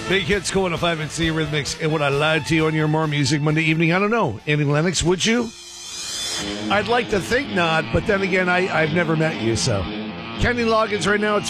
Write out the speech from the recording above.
Big Hits, Cool 105 and C Rhythmics. And would I lie to you on your More Music Monday evening? I don't know. Annie Lennox, would you? I'd like to think not, but then again, I've never met you, so. Kenny Loggins right now. It's